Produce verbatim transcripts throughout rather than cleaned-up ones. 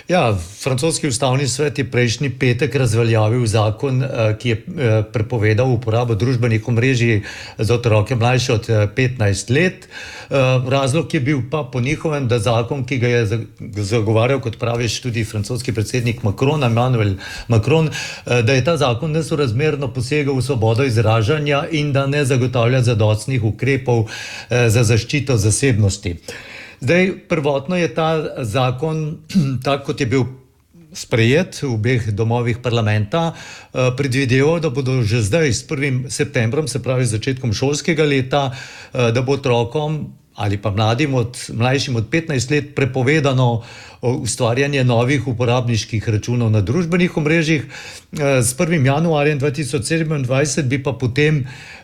Ja, francoski ustavni svet je prejšnji petek razveljavil zakon, ki je prepovedal uporabo družbenih omrežij za otroke mlajše od petnajst let. Razlog je bil pa po njihovem, da zakon, ki ga je zagovarjal, kot praviš, tudi francoski predsednik Macron, Emmanuel Macron, da je ta zakon nesorazmerno posegal v svobodo izražanja in da ne zagotavlja zadostnih ukrepov za zaščito zasebnosti. Zdaj, prvotno je ta zakon, tak kot je bil sprejet v obeh domovih parlamenta, predvideval, da bodo že zdaj s prvim septembrom, se pravi začetkom šolskega leta, da bo otrokom ali pa mladim od, mlajšim od petnajst let prepovedano ustvarjanje novih uporabniških računov na družbenih omrežjih. S prvim januarjem dva tisoč sedemindvajset bi pa potem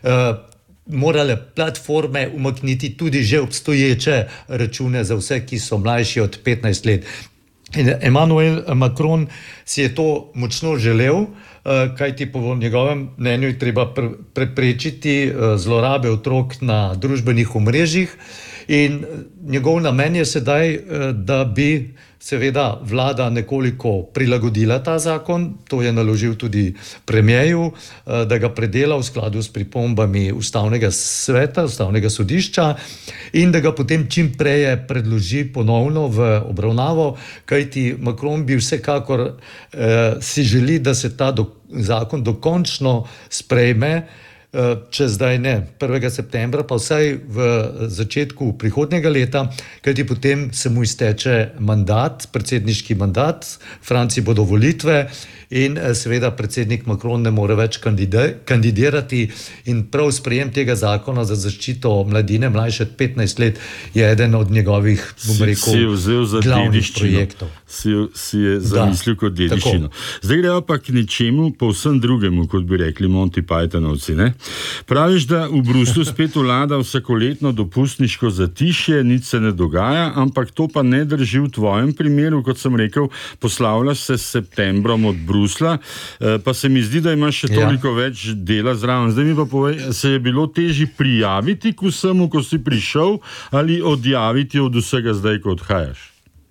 morale platforme umakniti tudi že obstoječe račune za vse, ki so mlajši od petnajst let. In Emmanuel Macron si je to močno želel, kajti po njegovem mnenju je treba preprečiti zlorabe otrok na družbenih omrežjih in njegov namen je sedaj, da bi seveda vlada nekoliko prilagodila ta zakon, to je naložil tudi premierju, da ga predela v skladu s pripombami ustavnega sveta, ustavnega sodišča in da ga potem čim preje predloži ponovno v obravnavo, kajti Macron bi vsekakor eh, si želi, da se ta do, zakon dokončno sprejme, če zdaj ne, prvega septembra, pa vsaj v začetku prihodnjega leta, kajti potem se mu izteče mandat, predsedniški mandat, v Franciji bodo volitve in seveda predsednik Macron ne more več kandidirati in prav sprejem tega zakona za zaščito mladine mlajše od petnajst let je eden od njegovih, bom rekel, glavnih projektov. Si, si je zamislil kot dediščino. Zdaj greva pa k nečemu povsem drugemu, kot bi rekli Monty Pythonovci, ne? Praviš, da v Bruslju spet vlada vsakoletno dopustniško zatišje, nič se ne dogaja, ampak to pa ne drži v tvojem primeru, kot sem rekel, poslavljaš se s septembrom od Brusla, pa se mi zdi, da imaš še toliko ja. več dela zraven. Zdaj mi pa povej, se je bilo težje prijaviti k vsemu, ko si prišel, ali odjaviti od vsega zdaj, ko odhajaš?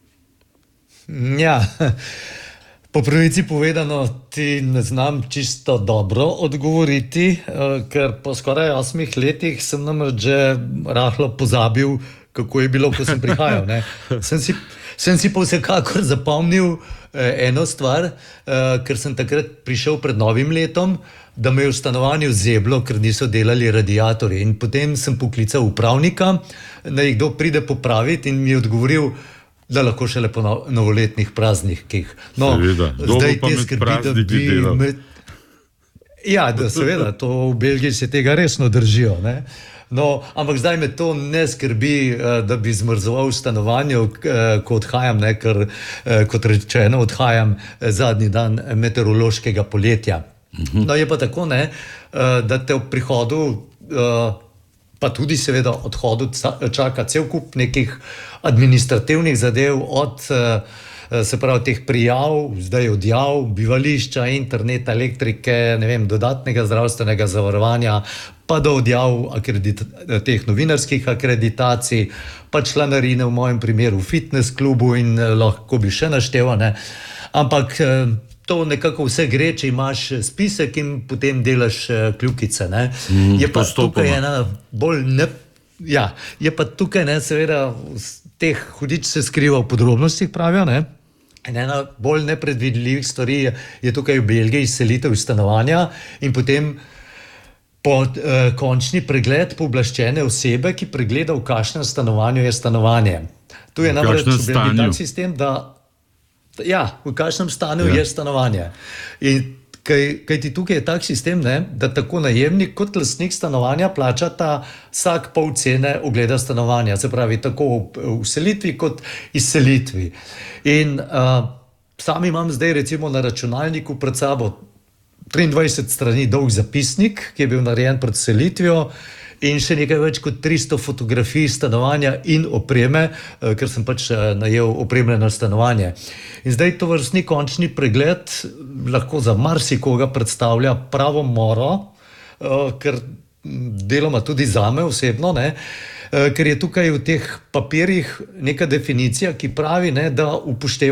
Ja, po pravici povedano ti ne znam čisto dobro odgovoriti, ker po skoraj osmih letih sem namreč že rahlo pozabil, kako je bilo, ko sem prihajal. Ne. Sem si, sem si pa vsekakor zapomnil eno stvar, ker sem takrat prišel pred novim letom, da me je v stanovanju zeblo, ker niso delali radiatorji. In potem sem poklical upravnika, da jih kdo pride popraviti in mi je odgovoril, da lahko šele po novoletnih praznikih. No, zdaj te skrbi, da bi... Me... Ja, da seveda, to v Belgiji se tega resno držijo, ne? No, ampak zdaj me to ne skrbi, da bi zmrzoval v stanovanju, ko odhajam, ne? Ker, kot rečeno, odhajam zadnji dan meteorološkega poletja. Uh-huh. No, je pa tako, ne, da te ob prihodu, pa tudi seveda odhodu čaka cel kup nekih administrativnih zadev, od se pravi teh prijav, zdaj odjav, bivališča, interneta, elektrike, ne vem, dodatnega zdravstvenega zavarovanja, pa do odjav akredita- teh novinarskih akreditacij, pa članarine v mojem primeru v fitness klubu in lahko bi še našteval, ne. Ampak to nekako vse gre, če imaš spisek in potem delaš kljukice, ne. Mm, je pa tukaj ena bolj ne... Ja, je pa tukaj, ne, seveda, teh hudič se skriva v podrobnostih, pravijo, ne. In ena bolj nepredvidljivih stvari je, je tukaj v Belgiji selitev iz stanovanja in potem po eh, končni pregled pooblaščene osebe, ki pregleda, v kakšnem stanovanju je stanovanje. Tu je namreč v Belgiji tak sistem, da ja, v kakšnem stanju ja. je stanovanje. In kaj, kaj ti tukaj je tak sistem, ne, da tako najemnik kot lastnik stanovanja plačata vsak pol cene ogleda stanovanja, se pravi tako v selitvi kot izselitvi. In uh, sam imam zdaj recimo na računalniku pred sabo triindvajset strani dolg zapisnik, ki je bil narejen pred selitvijo, in še nekaj več kot tristo fotografij stanovanja in opreme, ker sem pač najel opremljeno stanovanje. In zdaj to vrstni končni pregled lahko za marsikoga predstavlja pravo moro, ker deloma tudi zame osebno, ne, ker je tukaj v teh papirjih neka definicija, ki pravi, ne, da upošteva